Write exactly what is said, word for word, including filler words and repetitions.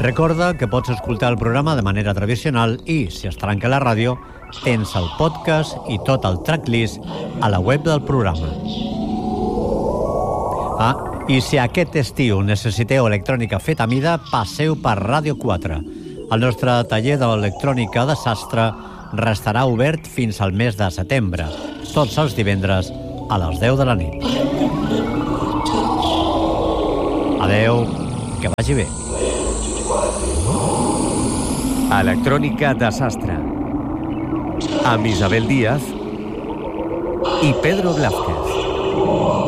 Recorda que pots escoltar el programa de manera tradicional i, si es trenca la ràdio, tens el podcast i tot el tracklist a la web del programa. Ah, i si aquest estiu necessiteu electrònica feta a mida, passeu per Ràdio quatre. El nostre taller d'electrònica de sastre restarà obert fins al mes de setembre, tots els divendres a les deu de la nit. Adeu, que vagi bé. Electrònica de sastre amb Isabel Díaz i Pedro Blázquez.